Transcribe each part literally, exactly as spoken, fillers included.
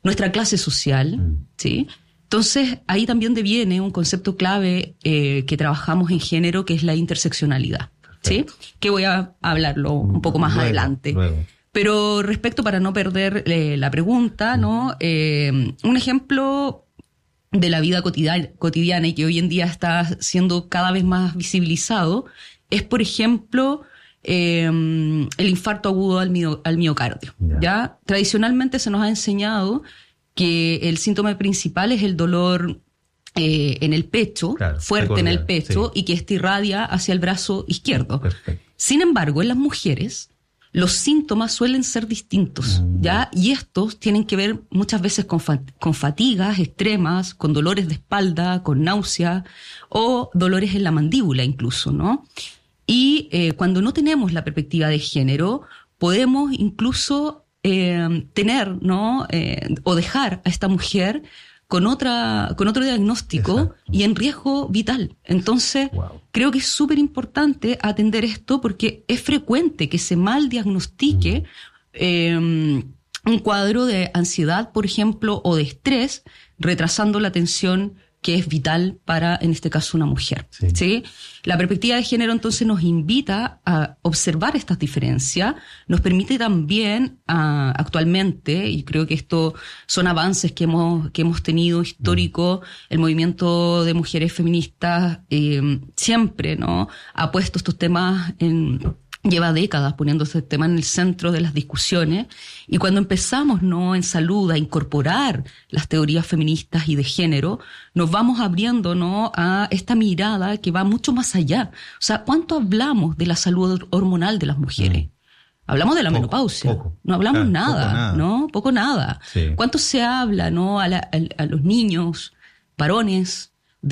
nuestra clase social, mm. ¿sí? Entonces, ahí también deviene un concepto clave eh, que trabajamos en género, que es la interseccionalidad, ¿sí? Que voy a hablarlo un poco más luego, adelante. Luego. Pero respecto, para no perder eh, la pregunta, ¿no? Eh, un ejemplo de la vida cotidiana, cotidiana y que hoy en día está siendo cada vez más visibilizado es, por ejemplo, eh, el infarto agudo al, mio, al miocardio. Yeah. ¿Ya? Tradicionalmente se nos ha enseñado que el síntoma principal es el dolor eh, en el pecho, claro, fuerte en el pecho, sí. y que este irradia hacia el brazo izquierdo. Perfecto. Sin embargo, en las mujeres los síntomas suelen ser distintos, mm. ¿ya? Y estos tienen que ver muchas veces con, fa- con fatigas extremas, con dolores de espalda, con náusea o dolores en la mandíbula incluso, ¿no? Y eh, cuando no tenemos la perspectiva de género, podemos incluso eh, tener, ¿no? Eh, o dejar a esta mujer con otra, con otro diagnóstico. Exacto. Y en riesgo vital. Entonces, wow. creo que es súper importante atender esto porque es frecuente que se mal diagnostique mm. eh, un cuadro de ansiedad, por ejemplo, o de estrés, retrasando la atención que es vital para, en este caso, una mujer. Sí. ¿Sí? La perspectiva de género entonces nos invita a observar estas diferencias, nos permite también uh, actualmente, y creo que esto son avances que hemos, que hemos tenido históricos, mm. el movimiento de mujeres feministas eh, siempre, ¿no? ha puesto estos temas en... lleva décadas poniendo este tema en el centro de las discusiones, y cuando empezamos, ¿no? en salud a incorporar las teorías feministas y de género, nos vamos abriendo, ¿no? a esta mirada que va mucho más allá. O sea, ¿cuánto hablamos de la salud hormonal de las mujeres? Mm. Hablamos de la poco, menopausia, poco. no hablamos claro, nada, poco nada, ¿no? Poco nada. Sí. ¿Cuánto se habla, ¿no? a, la, a, a los niños, varones,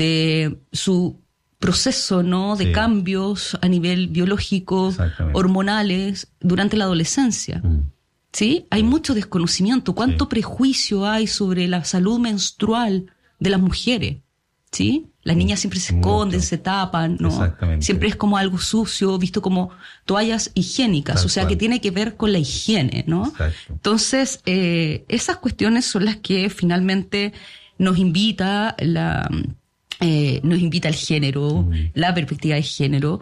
de su proceso, ¿no? de sí. cambios a nivel biológico, hormonales, durante la adolescencia? Mm. ¿Sí? Hay mucho desconocimiento. ¿Cuánto sí. prejuicio hay sobre la salud menstrual de las mujeres? ¿Sí? Las niñas siempre se esconden, mucho. se tapan, ¿no? Siempre es como algo sucio, visto como toallas higiénicas, Tal o sea, cual. que tiene que ver con la higiene, ¿no? Exacto. Entonces, eh, esas cuestiones son las que finalmente nos invita la... Eh, nos invita el género, mm. la perspectiva de género,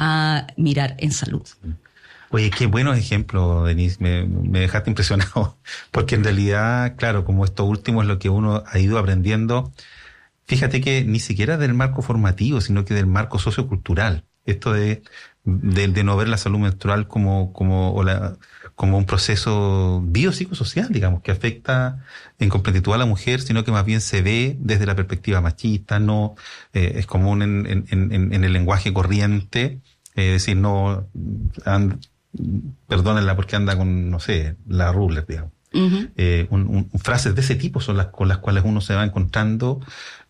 a mirar en salud. Oye, qué buenos ejemplos, Denise, me, me dejaste impresionado, porque en realidad, claro, como esto último es lo que uno ha ido aprendiendo, fíjate que ni siquiera del marco formativo, sino que del marco sociocultural, esto de, de, de no ver la salud menstrual como, como, o la, como un proceso biopsicosocial, digamos, que afecta en completitud a la mujer, sino que más bien se ve desde la perspectiva machista, no eh, es común en, en, en, en el lenguaje corriente, eh, decir, no, and, perdónenla porque anda con, no sé, la ruler, digamos. Uh-huh. Eh, un, un, frases de ese tipo son las con las cuales uno se va encontrando,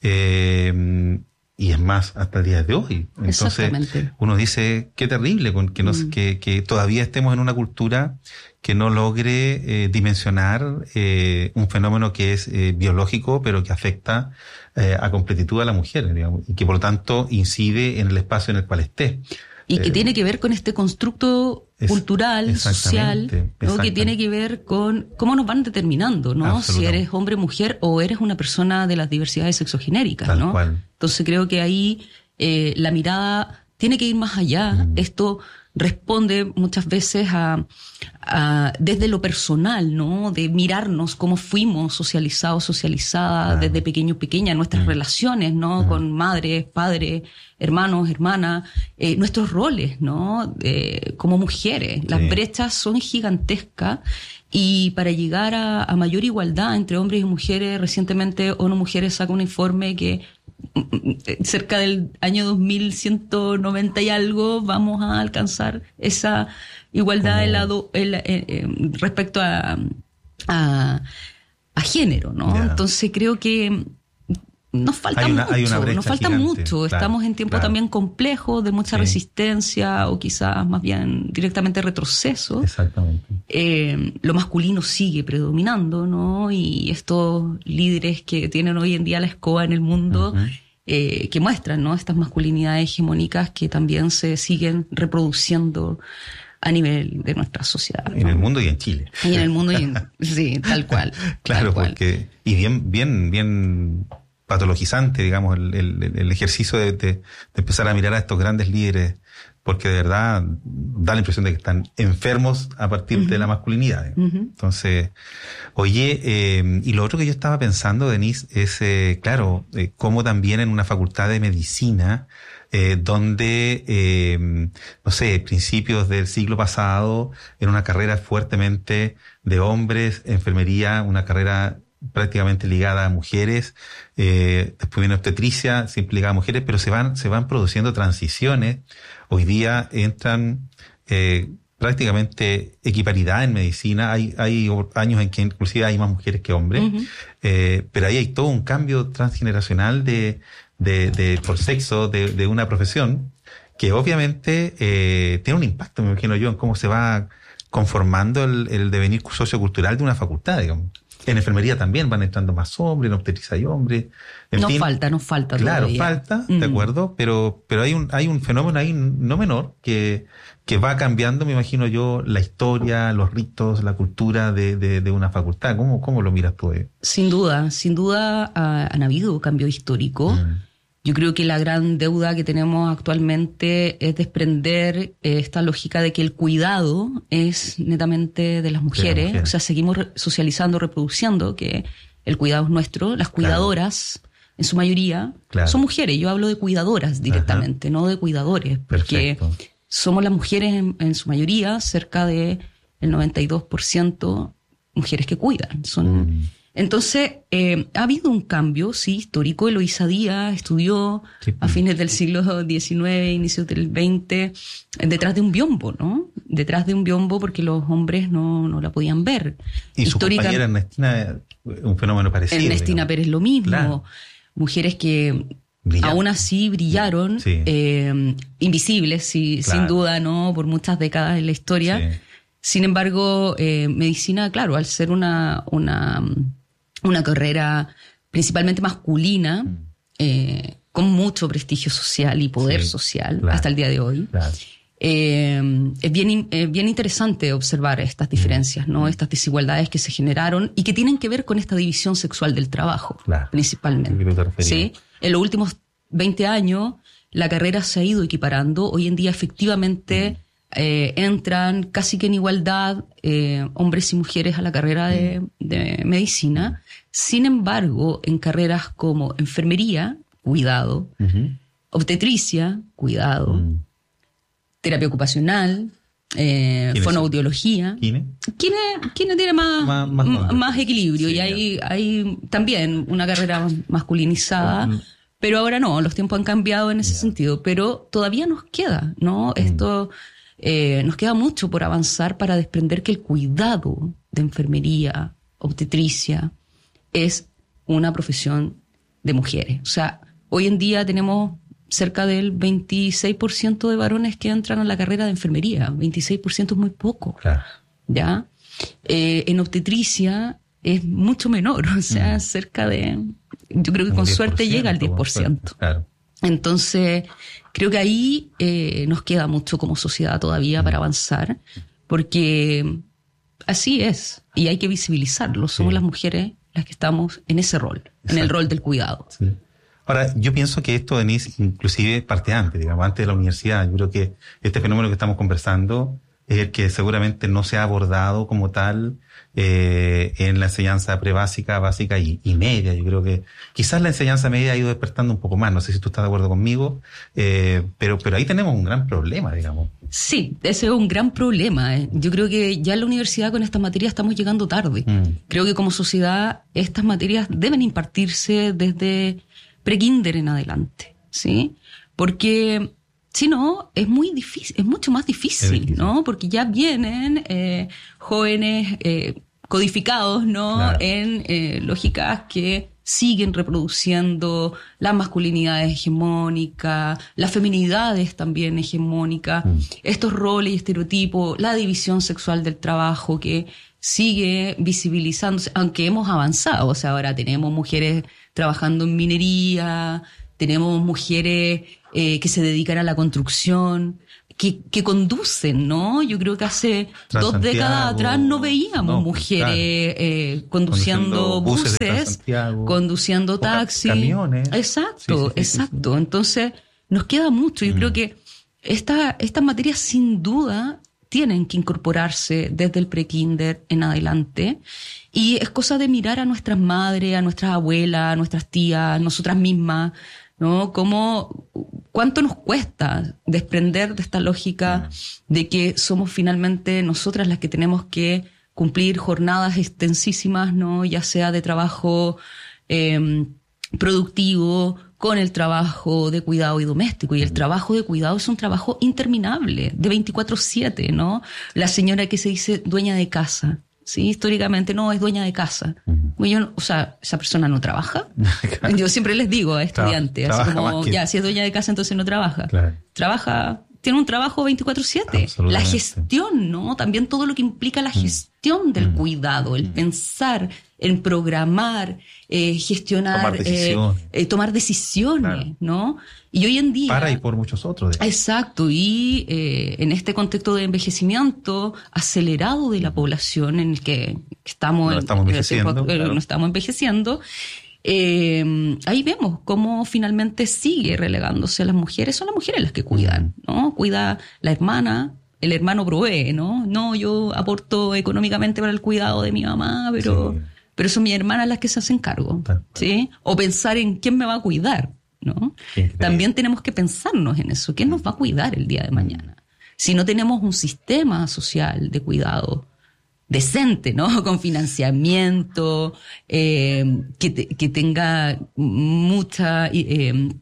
eh, y es más, hasta el día de hoy. Entonces, uno dice, qué terrible con que, nos, mm. que, que todavía estemos en una cultura que no logre eh, dimensionar eh, un fenómeno que es eh, biológico, pero que afecta eh, a completitud a la mujer, digamos, y que por lo tanto incide en el espacio en el cual esté. Y que eh, tiene que ver con este constructo es, cultural, social, ¿no? Que tiene que ver con cómo nos van determinando, ¿no? Si eres hombre, mujer o eres una persona de las diversidades sexogenéricas, Tal ¿no? Cual. Entonces creo que ahí eh, la mirada tiene que ir más allá. Mm. Esto responde muchas veces a, a desde lo personal, ¿no? De mirarnos cómo fuimos socializados, socializadas ah. desde pequeño, pequeña, nuestras mm. relaciones, ¿no? Mm. Con madres, padres, hermanos, hermanas, eh, nuestros roles, ¿no? Eh, como mujeres. Las sí. brechas son gigantescas, y para llegar a, a mayor igualdad entre hombres y mujeres, recientemente ONU Mujeres saca un informe que cerca del año dos mil ciento noventa y algo vamos a alcanzar esa igualdad en la, en la, eh, eh, respecto a, a, a género, ¿no? Yeah. Entonces creo que nos falta hay una, mucho, hay una brecha nos falta gigante, mucho. Claro, Estamos en tiempos claro. también complejos, de mucha sí. resistencia, o quizás más bien directamente retroceso. Exactamente. Eh, lo masculino sigue predominando, ¿no? Y estos líderes que tienen hoy en día la escoba en el mundo, uh-huh. eh, que muestran, ¿no? Estas masculinidades hegemónicas que también se siguen reproduciendo a nivel de nuestra sociedad, ¿no? En el mundo y en Chile. Y en el mundo y en, sí, tal cual. Claro, tal cual. porque, y bien, bien, bien patologizante, digamos, el, el, el ejercicio de, de, de empezar a mirar a estos grandes líderes, porque de verdad da la impresión de que están enfermos a partir uh-huh. de la masculinidad. Uh-huh. Entonces, oye, eh, y lo otro que yo estaba pensando, Denise, es, eh, claro, eh, cómo también en una facultad de medicina, eh, donde, eh, no sé, principios del siglo pasado, en una carrera fuertemente de hombres, enfermería, una carrera prácticamente ligada a mujeres, eh, después viene obstetricia, siempre ligada a mujeres, pero se van, se van produciendo transiciones. Hoy día entran eh, prácticamente equiparidad en medicina. Hay, hay años en que inclusive hay más mujeres que hombres, uh-huh. eh, pero ahí hay todo un cambio transgeneracional de, de, de por sexo de, de una profesión que obviamente eh, tiene un impacto, me imagino yo, en cómo se va conformando el, el devenir sociocultural de una facultad, digamos. En enfermería también van entrando más hombres, en obstetricia hay hombres. En nos fin, falta, nos falta claro, todavía. falta, mm. de acuerdo, pero pero hay un hay un fenómeno ahí no menor que que va cambiando, me imagino yo, la historia, los ritos, la cultura de de, de una facultad. ¿Cómo cómo lo miras tú? Eh? Sin duda, sin duda ha, han habido cambios históricos. Mm. Yo creo que la gran deuda que tenemos actualmente es desprender esta lógica de que el cuidado es netamente de las mujeres. De las mujeres. O sea, seguimos re- socializando, reproduciendo que el cuidado es nuestro. Las cuidadoras, claro. en su mayoría, claro. son mujeres. Yo hablo de cuidadoras directamente, Ajá. no de cuidadores. Porque Perfecto. somos las mujeres en, en su mayoría, cerca del noventa y dos por ciento mujeres que cuidan. Son... Mm. Entonces, eh, ha habido un cambio, sí, histórico. Eloísa Díaz estudió sí. a fines del siglo diecinueve, inicios del veinte, detrás de un biombo, ¿no? Detrás de un biombo porque los hombres no, no la podían ver. Y Histórica, su compañera Ernestina, un fenómeno parecido. Ernestina digamos. Pérez lo mismo. Claro. Mujeres que Brillante. aún así brillaron, sí. eh, invisibles, sí, claro. sin duda, ¿no? Por muchas décadas en la historia. Sí. Sin embargo, eh, medicina, claro, al ser una... una una carrera principalmente masculina, mm. eh, con mucho prestigio social y poder sí, social claro, hasta el día de hoy. Claro. Eh, es bien, eh, bien interesante observar estas diferencias, mm. ¿no? Estas desigualdades que se generaron y que tienen que ver con esta división sexual del trabajo, claro. principalmente. ¿Sí? En los últimos veinte años, la carrera se ha ido equiparando. Hoy en día, efectivamente... Mm. Eh, entran casi que en igualdad eh, hombres y mujeres a la carrera de, de medicina. Sin embargo, en carreras como enfermería, cuidado, uh-huh. obstetricia, cuidado, uh-huh. terapia ocupacional, eh, fonoaudiología. ¿Quién? ¿Quién, ¿Quién tiene más, más, más, m- más equilibrio? Sí, y hay, hay también una carrera masculinizada. Uh-huh. Pero ahora no, los tiempos han cambiado en ese yeah. sentido. Pero todavía nos queda, ¿no? Uh-huh. Esto... Eh, nos queda mucho por avanzar para desprender que el cuidado de enfermería, obstetricia, es una profesión de mujeres. O sea, hoy en día tenemos cerca del veintiséis por ciento de varones que entran a la carrera de enfermería. veintiséis por ciento es muy poco. Claro. ¿Ya? Eh, en obstetricia es mucho menor, o sea, mm. cerca de... Yo creo que con suerte llega al diez por ciento. Claro. Entonces, creo que ahí eh, nos queda mucho como sociedad todavía para avanzar, porque así es, y hay que visibilizarlo. Somos sí. las mujeres las que estamos en ese rol, Exacto. en el rol del cuidado. Sí. Ahora, yo pienso que esto, Denise, inclusive parte antes, digamos, antes de la universidad. Yo creo que este fenómeno que estamos conversando es el que seguramente no se ha abordado como tal eh, en la enseñanza prebásica, básica y, y media. Yo creo que quizás la enseñanza media ha ido despertando un poco más. No sé si tú estás de acuerdo conmigo, eh, pero pero ahí tenemos un gran problema, digamos. Sí, ese es un gran problema. Eh. Yo creo que ya en la universidad con estas materias estamos llegando tarde. Mm. Creo que como sociedad estas materias deben impartirse desde prekinder en adelante, ¿sí? Porque... Si no, es muy difícil, es mucho más difícil, difícil. ¿no? Porque ya vienen eh, jóvenes eh, codificados, ¿no? Claro. En eh, lógicas que siguen reproduciendo las masculinidades hegemónicas, las feminidades también hegemónicas, mm. estos roles y estereotipos, la división sexual del trabajo que sigue visibilizándose, aunque hemos avanzado. O sea, ahora tenemos mujeres trabajando en minería, tenemos mujeres eh, que se dedican a la construcción, que, que conducen, ¿no? Yo creo que hace dos décadas atrás no veíamos no, mujeres claro. eh, conduciendo, conduciendo buses, buses conduciendo taxis. Camiones. Exacto, sí, sí, sí, exacto. Sí, sí. Entonces, nos queda mucho. Yo mm. creo que esta, estas materias sin duda tienen que incorporarse desde el prekinder en adelante. Y es cosa de mirar a nuestras madres, a nuestras abuelas, a nuestras tías, a nosotras mismas, ¿no? Cómo, cuánto nos cuesta desprender de esta lógica de que somos finalmente nosotras las que tenemos que cumplir jornadas extensísimas, ¿no? Ya sea de trabajo eh, productivo, con el trabajo de cuidado y doméstico. Y el trabajo de cuidado es un trabajo interminable, de veinticuatro siete, ¿no? La señora que se dice dueña de casa, ¿sí? Históricamente no es dueña de casa. Uh-huh. Yo, o sea, ¿esa persona no trabaja? Claro. Yo siempre les digo a estudiantes, Tra- así como, que... ya, si es dueña de casa, entonces no trabaja. Claro. Trabaja, tiene un trabajo veinticuatro siete. La gestión, ¿no? También todo lo que implica la gestión uh-huh. del cuidado, el uh-huh. pensar en programar, eh, gestionar, tomar decisiones, eh, eh, tomar decisiones, claro. ¿no? Y hoy en día... Para y por muchos otros. De exacto, y eh, en este contexto de envejecimiento acelerado de la población en el que estamos, no estamos envejeciendo, tiempo, claro. no estamos envejeciendo, eh, ahí vemos cómo finalmente sigue relegándose a las mujeres. Son las mujeres las que cuidan, ¿no? Cuida la hermana, el hermano provee, ¿no? No, yo aporto económicamente para el cuidado de mi mamá, pero... Sí. Pero son mis hermanas las que se hacen cargo, ¿sí? O pensar en quién me va a cuidar, ¿no? También tenemos que pensarnos en eso. ¿Quién nos va a cuidar el día de mañana? Si no tenemos un sistema social de cuidado decente, ¿no? Con financiamiento, eh, que, te, que tenga mucha eh,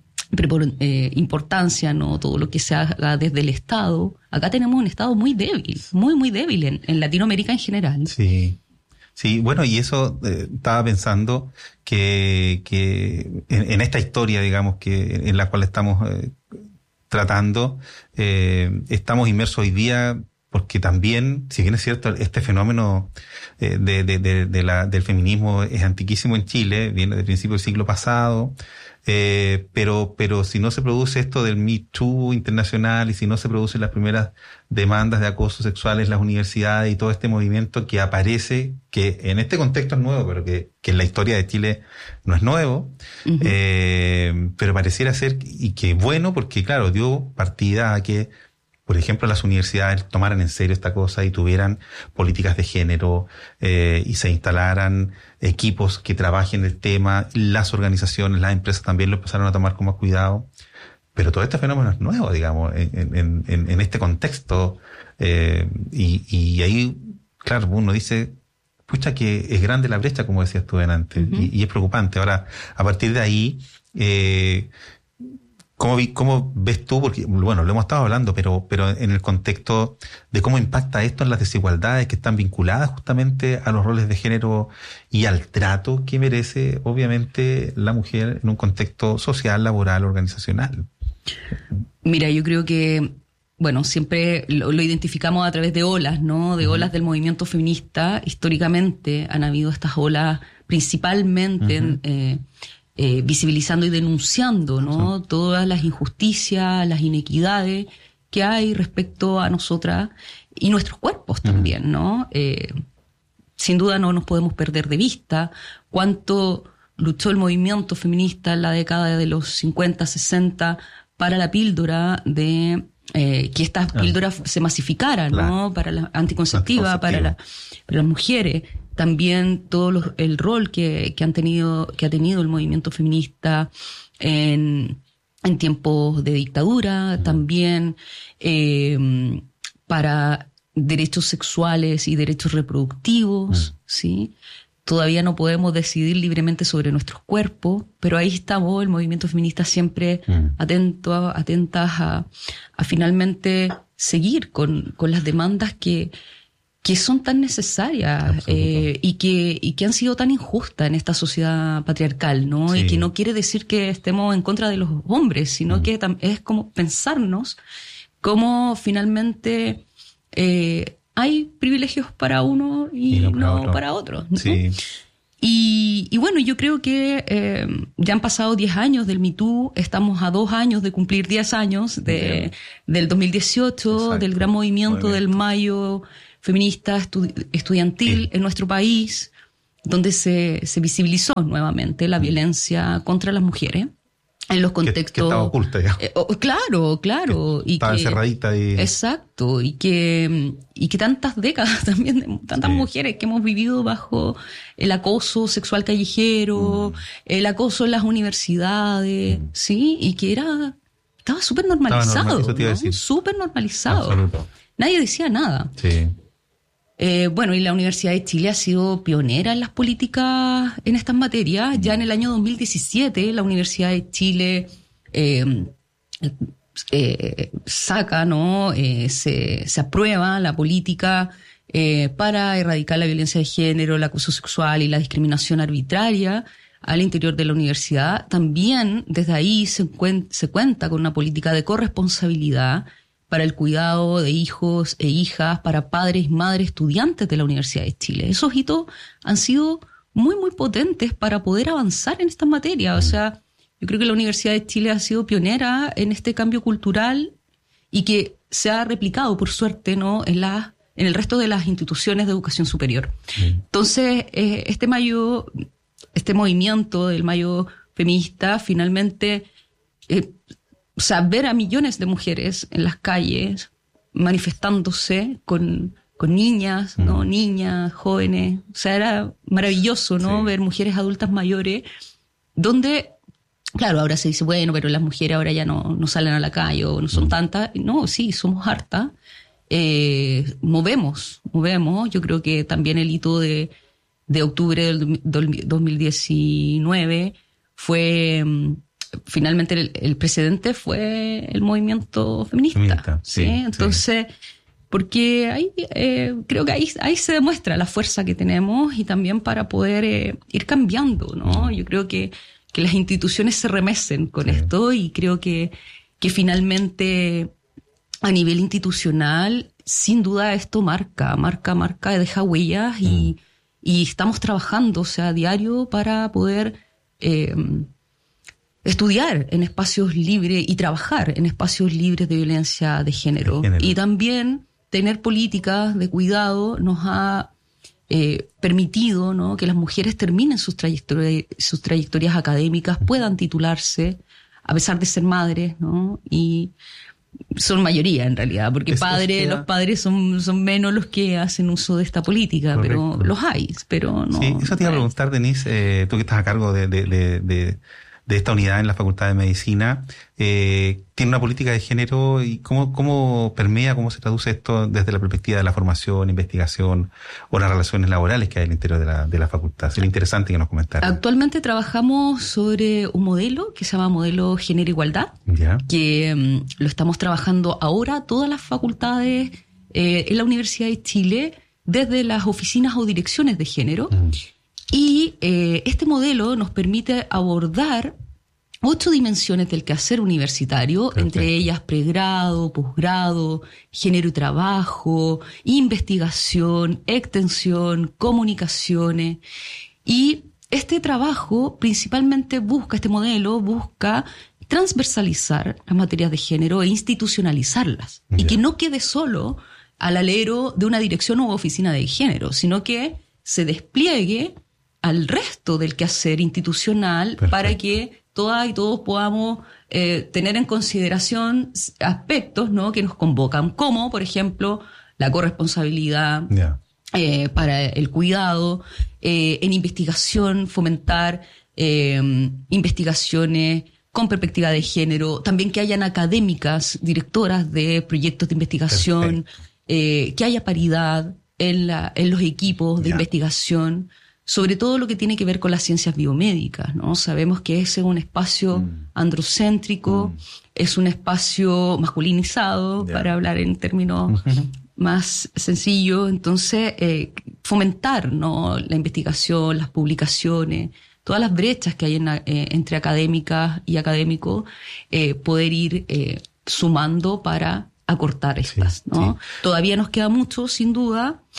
eh, importancia, ¿no? Todo lo que se haga desde el Estado. Acá tenemos un Estado muy débil, muy, muy débil en, en Latinoamérica en general. Sí. Sí, bueno, y eso eh, estaba pensando que, que en, en esta historia, digamos, que en la cual estamos eh, tratando, eh, estamos inmersos hoy día porque también, si bien es cierto, este fenómeno eh, de, de, de, de la, del feminismo es antiquísimo en Chile, viene del principio del siglo pasado, eh, pero, pero si no se produce esto del Me Too internacional y si no se producen las primeras demandas de acoso sexual en las universidades y todo este movimiento que aparece, que en este contexto es nuevo, pero que, que en la historia de Chile no es nuevo, uh-huh. eh, pero pareciera ser, y que bueno, porque claro, dio partida a que, por ejemplo, las universidades tomaran en serio esta cosa y tuvieran políticas de género eh, y se instalaran equipos que trabajen el tema, las organizaciones, las empresas también lo empezaron a tomar con más cuidado. Pero todo este fenómeno es nuevo, digamos, en, en, en, en este contexto. Eh, y, y ahí, claro, uno dice, pucha, que es grande la brecha, como decías tú antes, uh-huh. y, y es preocupante. Ahora, a partir de ahí, eh, ¿Cómo, ¿Cómo ves tú? Porque, bueno, lo hemos estado hablando, pero, pero en el contexto de cómo impacta esto en las desigualdades que están vinculadas justamente a los roles de género y al trato que merece, obviamente, la mujer en un contexto social, laboral, organizacional. Mira, yo creo que, bueno, siempre lo, lo identificamos a través de olas, ¿no? De uh-huh. olas del movimiento feminista. Históricamente han habido estas olas principalmente... Uh-huh. eh, Eh, visibilizando y denunciando, ¿no? Sí. Todas las injusticias, las inequidades que hay respecto a nosotras y nuestros cuerpos también, uh-huh. ¿no? Eh, sin duda no nos podemos perder de vista cuánto luchó el movimiento feminista en la década de los cincuenta, sesenta para la píldora de eh, que estas ah. píldoras se masificaran, claro. ¿no? Para la anticonceptiva, para, la, para las mujeres. También todo los, el rol que, que han tenido, que ha tenido el movimiento feminista en, en tiempos de dictadura, uh-huh. también eh, para derechos sexuales y derechos reproductivos, uh-huh. ¿sí? Todavía no podemos decidir libremente sobre nuestros cuerpos, pero ahí estamos, el movimiento feminista siempre uh-huh. atento, atentas a, a finalmente seguir con, con las demandas que que son tan necesarias eh, y que y que han sido tan injustas en esta sociedad patriarcal, ¿no? Sí. Y que no quiere decir que estemos en contra de los hombres, sino mm. que tam- es como pensarnos cómo finalmente eh, hay privilegios para uno y, y no, para, no otro. para otros, ¿no? Sí. Y, y bueno, yo creo que eh, ya han pasado diez años del Me Too, estamos a dos años de cumplir diez años de, del dos mil dieciocho, exacto, del gran movimiento, movimiento. del Mayo feminista estu- estudiantil sí. en nuestro país, donde se, se visibilizó nuevamente la violencia contra las mujeres. En los contextos... Que, que estaba oculta ya. Eh, oh, claro, claro. Que estaba y que, encerradita y... Exacto. Y que, y que tantas décadas también, de tantas sí. mujeres que hemos vivido bajo el acoso sexual callejero, mm. el acoso en las universidades, mm. ¿sí? Y que era... Estaba súper normalizado, normal, ¿no? Súper normalizado. Absoluto. Nadie decía nada. Sí. Eh, bueno, y la Universidad de Chile ha sido pionera en las políticas en estas materias. Ya en el año dos mil diecisiete la Universidad de Chile eh, eh, saca, ¿no? Eh, se, se aprueba la política eh, para erradicar la violencia de género, el acoso sexual y la discriminación arbitraria al interior de la universidad. También desde ahí se, cuen- se cuenta con una política de corresponsabilidad para el cuidado de hijos e hijas, para padres y madres estudiantes de la Universidad de Chile. Esos hitos han sido muy, muy potentes para poder avanzar en estas materias. O sea, yo creo que la Universidad de Chile ha sido pionera en este cambio cultural y que se ha replicado, por suerte, ¿no?, en la, en el resto de las instituciones de educación superior. Entonces, eh, este mayo, este movimiento del Mayo feminista, finalmente... Eh, O sea, ver a millones de mujeres en las calles manifestándose con, con niñas, ¿no? Mm. Niñas, jóvenes. O sea, era maravilloso, ¿no? Sí. Ver mujeres adultas mayores, donde, claro, ahora se dice, bueno, pero las mujeres ahora ya no, no salen a la calle o no son mm. tantas. No, sí, somos hartas. Eh, movemos, movemos. Yo creo que también el hito de, de octubre del dos mil diecinueve fue... Finalmente el, el precedente fue el movimiento feminista, feminista ¿sí? ¿sí? Entonces, sí. porque ahí eh, creo que ahí, ahí se demuestra la fuerza que tenemos y también para poder eh, ir cambiando, ¿no? Mm. Yo creo que, que las instituciones se remecen con sí. esto y creo que, que finalmente a nivel institucional, sin duda esto marca, marca, marca, deja huellas mm. y, y estamos trabajando, o sea, a diario para poder... Eh, estudiar en espacios libres y trabajar en espacios libres de violencia de género. de género. Y también tener políticas de cuidado nos ha eh, permitido, ¿no?, que las mujeres terminen sus trayectorias, sus trayectorias académicas, puedan titularse, a pesar de ser madres, ¿no? Y son mayoría en realidad, porque es, padres, es que... los padres son, son menos los que hacen uso de esta política. Correcto. Pero los hay, pero no. Sí, eso te iba a preguntar, Denise, eh, tú que estás a cargo de... de, de, de... de esta unidad en la Facultad de Medicina, eh, tiene una política de género y cómo, cómo permea, cómo se traduce esto desde la perspectiva de la formación, investigación o las relaciones laborales que hay en el interior de la, de la facultad. Sería interesante que nos comentaran. Actualmente trabajamos sobre un modelo que se llama Modelo Género-Igualdad, ¿ya?, que um, lo estamos trabajando ahora todas las facultades eh, en la Universidad de Chile, desde las oficinas o direcciones de género. Mm. Y eh, este modelo nos permite abordar ocho dimensiones del quehacer universitario, perfecto, entre ellas pregrado, posgrado, género y trabajo, investigación, extensión, comunicaciones. Y este trabajo principalmente busca, este modelo busca transversalizar las materias de género e institucionalizarlas. Yeah. Y que no quede solo al alero de una dirección u oficina de género, sino que se despliegue al resto del quehacer institucional. Perfecto. Para que todas y todos podamos eh, tener en consideración aspectos, ¿no?, que nos convocan, como, por ejemplo, la corresponsabilidad, yeah, eh, para el cuidado, eh, en investigación, fomentar eh, investigaciones con perspectiva de género, también que hayan académicas, directoras de proyectos de investigación, eh, que haya paridad en, la, en los equipos de yeah. investigación, sobre todo lo que tiene que ver con las ciencias biomédicas, ¿no? Sabemos que ese es un espacio mm. androcéntrico, mm. es un espacio masculinizado, yeah. para hablar en términos mm-hmm. más sencillos. Entonces, eh, fomentar, ¿no?, la investigación, las publicaciones, todas las brechas que hay en, eh, entre académicas y académicos, eh, poder ir eh, sumando para acortar estas, sí, ¿no? Sí. Todavía nos queda mucho, sin duda.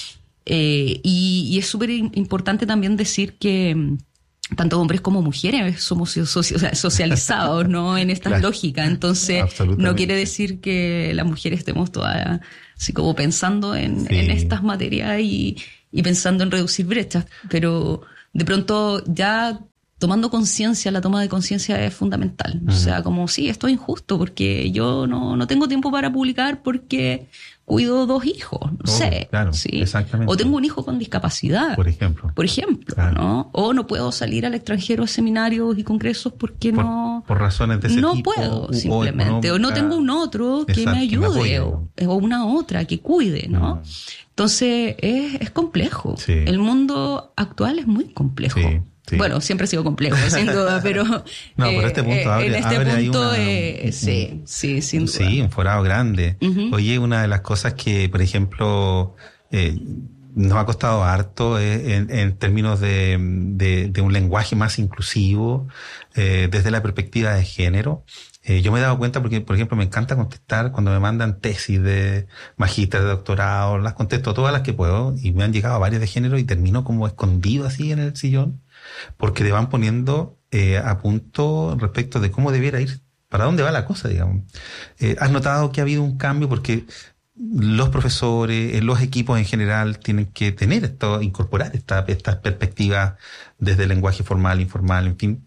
Eh, y, y es súper importante también decir que tanto hombres como mujeres somos soci- o sea, socializados, ¿no? En esta Claro. lógica. Entonces, no quiere decir que las mujeres estemos todas así como pensando en, Sí. en estas materias y, y pensando en reducir brechas. Pero de pronto ya tomando conciencia, la toma de conciencia es fundamental. Uh-huh. O sea, como sí, esto es injusto porque yo no, no tengo tiempo para publicar porque cuido dos hijos, no oh, sé. Claro, ¿sí? Exactamente. O tengo un hijo con discapacidad. Por ejemplo. Por ejemplo, claro. ¿no? O no puedo salir al extranjero a seminarios y congresos porque por, no... Por razones de ese no tipo. No puedo, simplemente. O, o no tengo un otro que Exacto, me ayude. Que me apoye, o, o una otra que cuide, ¿no? Mm. Entonces, es, es complejo. Sí. El mundo actual es muy complejo. Sí. Sí. Bueno, siempre ha sido complejo, sin duda, pero... No, eh, pero este punto abre, en este abre punto, una, eh, sí, sí, sin duda. Sí, un forado grande. Uh-huh. Oye, una de las cosas que, por ejemplo, eh, nos ha costado harto eh, en, en términos de, de, de un lenguaje más inclusivo, eh, desde la perspectiva de género. Eh, yo me he dado cuenta porque, por ejemplo, me encanta contestar cuando me mandan tesis de magíster, de doctorado, las contesto todas las que puedo y me han llegado varias de género y termino como escondido así en el sillón. Porque te van poniendo eh, a punto respecto de cómo debiera ir, para dónde va la cosa, digamos. Eh, ¿Has notado que ha habido un cambio? Porque los profesores, eh, los equipos en general tienen que tener esto, incorporar esta, estas perspectivas desde el lenguaje formal, informal, en fin.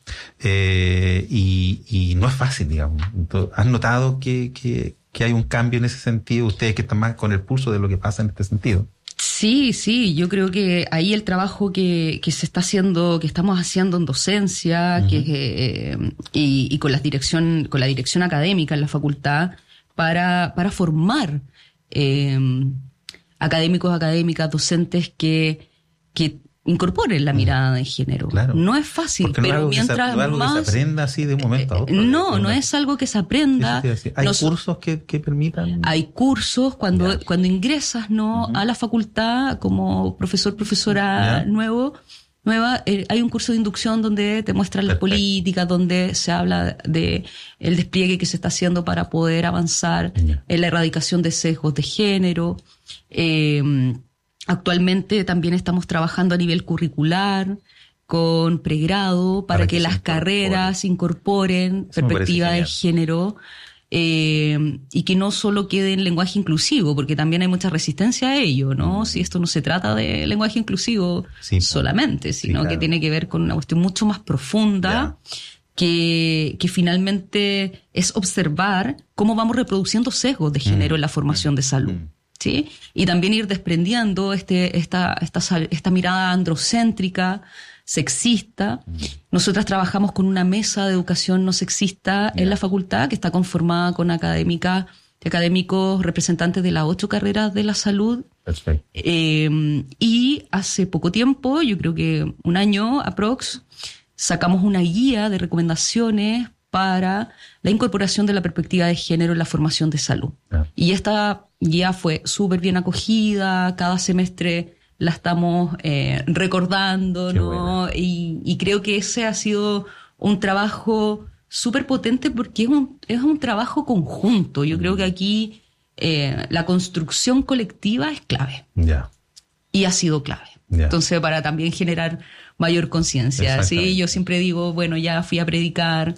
Eh, y, y no es fácil, digamos. Entonces, ¿has notado que, que, que hay un cambio en ese sentido? Ustedes que están más con el pulso de lo que pasa en este sentido. Sí, sí, yo creo que ahí el trabajo que, que se está haciendo, que estamos haciendo en docencia, uh-huh. que, eh, y, y con la dirección, con la dirección académica en la facultad, para, para formar eh, académicos, académicas, docentes que, que incorporen la mirada de género. Claro. No es fácil, porque pero no mientras se, no es algo más... que se aprenda así de un momento a otro. No, no es algo que se aprenda. Sí, sí, sí. ¿Hay Nos, cursos que, que permitan? Hay cursos cuando, yeah. cuando ingresas, ¿no? Uh-huh. a la facultad como profesor, profesora yeah. nuevo, nueva, eh, hay un curso de inducción donde te muestran las políticas, donde se habla de el despliegue que se está haciendo para poder avanzar yeah. en la erradicación de sesgos de género. Eh, Actualmente también estamos trabajando a nivel curricular con pregrado para, para que, que las carreras incorporen Eso perspectiva de género eh, y que no solo quede en lenguaje inclusivo, porque también hay mucha resistencia a ello, ¿no? Mm. Si esto no se trata de lenguaje inclusivo sí, solamente, sino sí, claro. que tiene que ver con una cuestión mucho más profunda yeah. que, que finalmente es observar cómo vamos reproduciendo sesgos de género mm. en la formación mm. de salud. Mm. ¿Sí? Y también ir desprendiendo este, esta, esta, esta mirada androcéntrica, sexista. Mm. Nosotras trabajamos con una mesa de educación no sexista yeah. en la facultad que está conformada con académicas, académicos representantes de las ocho carreras de la salud. Perfecto. Eh, y hace poco tiempo, yo creo que un año aprox, sacamos una guía de recomendaciones para la incorporación de la perspectiva de género en la formación de salud. Yeah. Y esta guía fue súper bien acogida, cada semestre la estamos eh, recordando, Qué ¿no? Y, y creo que ese ha sido un trabajo súper potente porque es un, es un trabajo conjunto. Yo mm. creo que aquí eh, la construcción colectiva es clave. Yeah. Y ha sido clave. Yeah. Entonces, para también generar mayor conciencia, ¿sí? Yo siempre digo, bueno, ya fui a predicar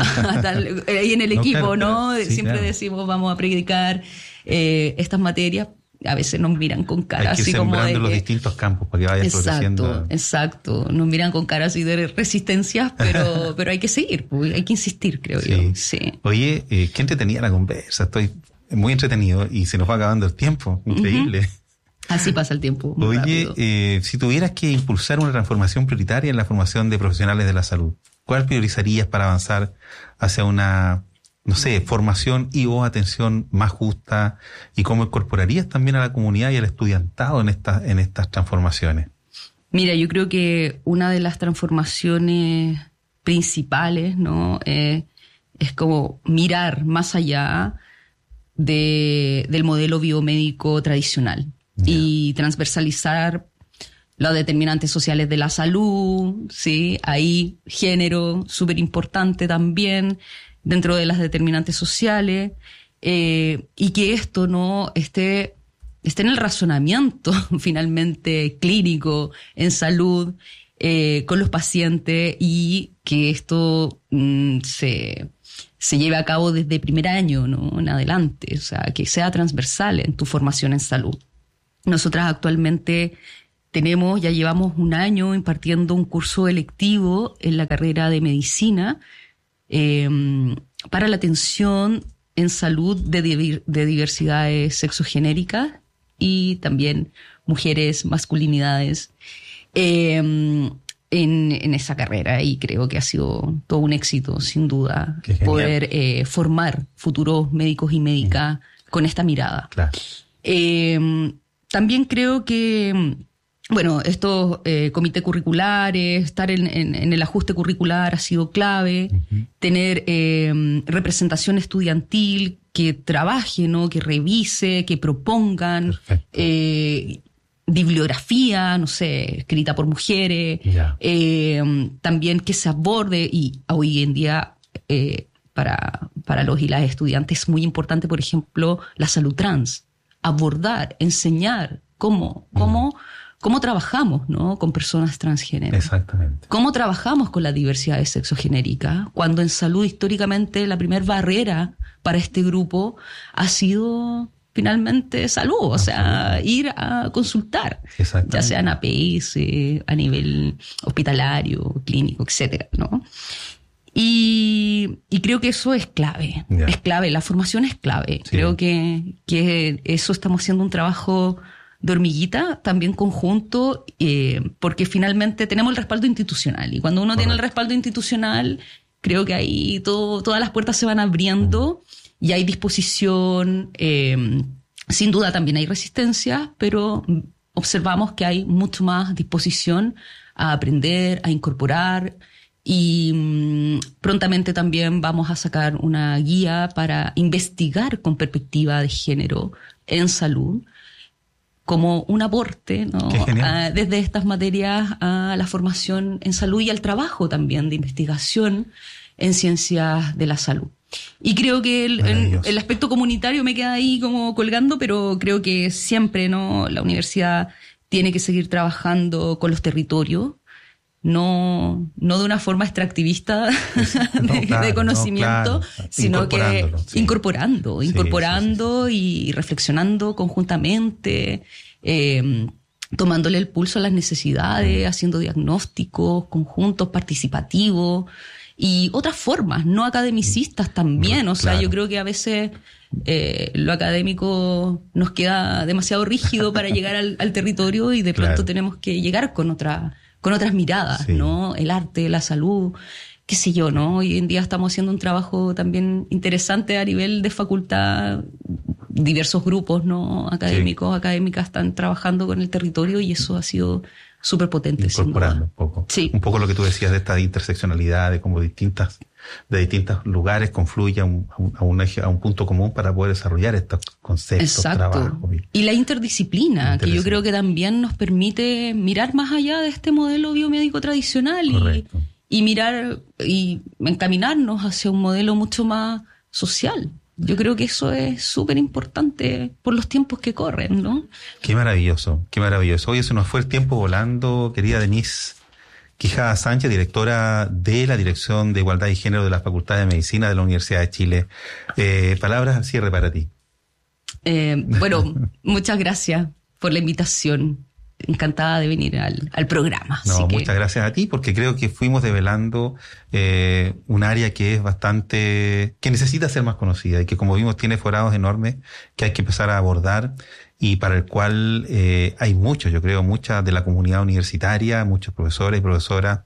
tal, ahí en el no, equipo, claro, ¿no? Claro. Sí, siempre claro. decimos, vamos a predicar eh, estas materias. A veces nos miran con cara Hay que ir así como de... los distintos campos para que vaya exacto, floreciendo. Exacto, nos miran con cara así de resistencias, pero, pero hay que seguir, hay que insistir, creo sí. yo. Sí. Oye, eh, qué entretenida la conversa, estoy muy entretenido y se nos va acabando el tiempo, increíble. Uh-huh. Así pasa el tiempo. Oye, eh, si tuvieras que impulsar una transformación prioritaria en la formación de profesionales de la salud, ¿cuál priorizarías para avanzar hacia una, no sé, formación y o atención más justa? ¿Y cómo incorporarías también a la comunidad y al estudiantado en estas, en estas transformaciones? Mira, yo creo que una de las transformaciones principales, ¿no? Eh, es como mirar más allá de, del modelo biomédico tradicional. Yeah. Y transversalizar los determinantes sociales de la salud, ¿sí? Ahí género, súper importante también, dentro de las determinantes sociales, eh, y que esto no esté está en el razonamiento finalmente clínico, en salud, eh, con los pacientes, y que esto mm, se, se lleve a cabo desde primer año, ¿no?, en adelante, o sea, que sea transversal en tu formación en salud. Nosotras actualmente tenemos, ya llevamos un año impartiendo un curso electivo en la carrera de medicina eh, para la atención en salud de, div- de diversidades sexogenéricas y también mujeres, masculinidades, eh, en, en esa carrera, y creo que ha sido todo un éxito, sin duda, poder eh, formar futuros médicos y médicas mm. con esta mirada. Claro. Eh, también creo que, bueno, estos eh, comités curriculares, estar en, en, en el ajuste curricular ha sido clave, uh-huh. tener eh, representación estudiantil que trabaje, ¿no?, que revise, que propongan eh, bibliografía, no sé, escrita por mujeres, yeah. eh, también que se aborde, y hoy en día eh, para, para los y las estudiantes es muy importante, por ejemplo, la salud trans, abordar, enseñar cómo, cómo, mm. cómo trabajamos, ¿no?, con personas transgénero. Exactamente. Cómo trabajamos con la diversidad sexogenérica, cuando en salud históricamente la primera barrera para este grupo ha sido finalmente salud, o sea, ir a consultar, ya sea en A P S, a nivel hospitalario, clínico, etcétera, ¿no? Y, y creo que eso es clave, yeah. es clave, la formación es clave. Sí. Creo que, que eso estamos haciendo un trabajo de hormiguita, también conjunto, eh, porque finalmente tenemos el respaldo institucional, y cuando uno Correcto. tiene el respaldo institucional, creo que ahí todo, todas las puertas se van abriendo, mm. y hay disposición, eh, sin duda también hay resistencia, pero observamos que hay mucho más disposición a aprender, a incorporar, y mmm, prontamente también vamos a sacar una guía para investigar con perspectiva de género en salud, como un aporte, ¿no?, a, desde estas materias a la formación en salud y al trabajo también de investigación en ciencias de la salud. Y creo que el, el, el aspecto comunitario me queda ahí como colgando, pero creo que siempre, ¿no?, la universidad tiene que seguir trabajando con los territorios, no, no de una forma extractivista no, de, claro, de conocimiento, no, claro. sino que sí. incorporando, incorporando sí, sí, sí. y reflexionando conjuntamente, eh, tomándole el pulso a las necesidades, sí. haciendo diagnósticos conjuntos, participativos, y otras formas, no academicistas también. O sea, claro. yo creo que a veces eh, lo académico nos queda demasiado rígido para llegar al, al territorio, y de pronto claro. tenemos que llegar con otra, con otras miradas, sí. ¿no? El arte, la salud, qué sé yo, ¿no? Hoy en día estamos haciendo un trabajo también interesante a nivel de facultad. Diversos grupos, ¿no?, académicos, sí. académicas están trabajando con el territorio, y eso ha sido súper potente. Incorporando un poco. Sí. Un poco lo que tú decías de esta interseccionalidad, de cómo distintas, de distintos lugares confluyen a un, a un eje, a un punto común para poder desarrollar estos conceptos, Exacto. trabajos. Y la interdisciplina, que yo creo que también nos permite mirar más allá de este modelo biomédico tradicional y, y mirar y encaminarnos hacia un modelo mucho más social. Yo creo que eso es súper importante por los tiempos que corren, ¿no? Qué maravilloso, qué maravilloso. Oye, se nos fue el tiempo volando, querida Denise Quijada Sánchez, directora de la Dirección de Igualdad y Género de la Facultad de Medicina de la Universidad de Chile. Eh, palabras al cierre para ti. Eh, bueno, muchas gracias por la invitación. Encantada de venir al, al programa. No, así muchas que... gracias a ti, porque creo que fuimos develando eh, un área que es bastante, que necesita ser más conocida, y que, como vimos, tiene forados enormes que hay que empezar a abordar, y para el cual eh, hay muchos, yo creo, mucha de la comunidad universitaria, muchos profesores y profesoras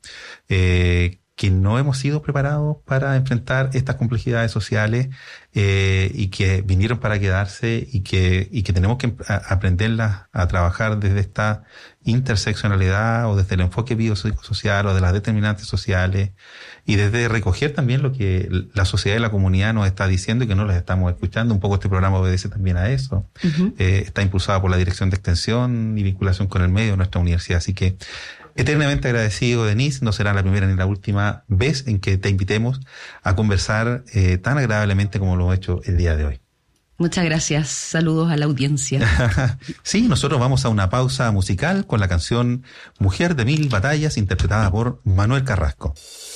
eh, que no hemos sido preparados para enfrentar estas complejidades sociales eh, y que vinieron para quedarse, y que y que tenemos que a, aprenderlas a trabajar desde esta interseccionalidad, o desde el enfoque biopsicosocial, o de las determinantes sociales, y desde recoger también lo que la sociedad y la comunidad nos está diciendo y que no las estamos escuchando. Un poco este programa obedece también a eso. Uh-huh. Eh, está impulsado por la Dirección de Extensión y Vinculación con el Medio de nuestra universidad. Así que eternamente agradecido, Denise. No será la primera ni la última vez en que te invitemos a conversar eh, tan agradablemente como lo hemos hecho el día de hoy. Muchas gracias. Saludos a la audiencia. Sí, nosotros vamos a una pausa musical con la canción Mujer de Mil Batallas, interpretada por Manuel Carrasco.